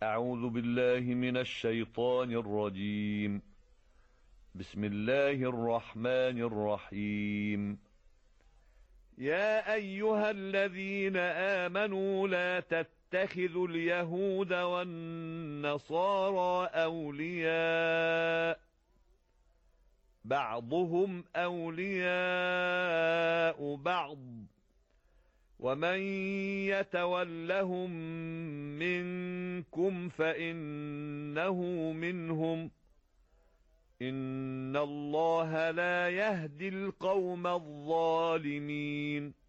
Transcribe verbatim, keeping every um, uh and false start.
أعوذ بالله من الشيطان الرجيم. بسم الله الرحمن الرحيم. يا أيها الذين آمنوا لا تتخذوا اليهود والنصارى أولياء بعضهم أولياء بعض ومن يتولهم منكم فإنه منهم إن الله لا يهدي القوم الظالمين.